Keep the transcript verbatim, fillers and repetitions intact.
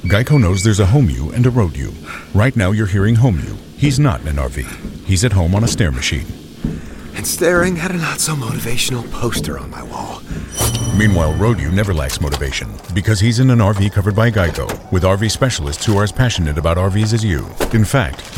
Geico knows there's a home you and a road you. Right now you're hearing home you. He's not in an R V. He's at home on a stair machine. And staring at a not-so-motivational poster on my wall. Meanwhile, road you never lacks motivation because he's in an R V covered by Geico with R V specialists who are as passionate about R Vs as you. In fact,